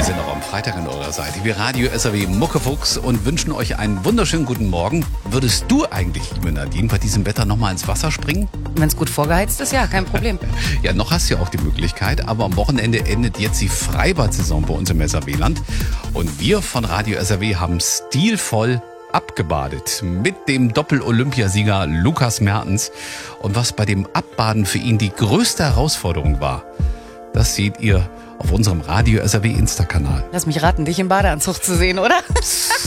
sind auch am Freitag an eurer Seite. Wir Radio SAW Muckefuchs und wünschen euch einen wunderschönen guten Morgen. Würdest du eigentlich, liebe Nadine, bei diesem Wetter nochmal ins Wasser springen? Wenn es gut vorgeheizt ist, ja, kein Problem. Ja, noch hast du ja auch die Möglichkeit, aber am Wochenende endet jetzt die Freibad-Saison bei uns im SAW-Land. Und wir von Radio SAW haben stilvoll abgebadet mit dem Doppel-Olympiasieger Lukas Mertens. Und was bei dem Abbaden für ihn die größte Herausforderung war, das seht ihr auf unserem Radio SAW Insta-Kanal. Lass mich raten, dich im Badeanzug zu sehen, oder?